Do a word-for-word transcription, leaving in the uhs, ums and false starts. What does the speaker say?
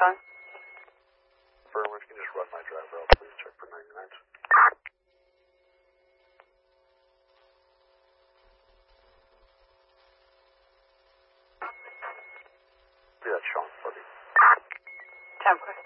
calling? Affirmative, can you just run my driver out, please? Check for ninety-nines. Yeah, Sean, buddy. Ten, quick.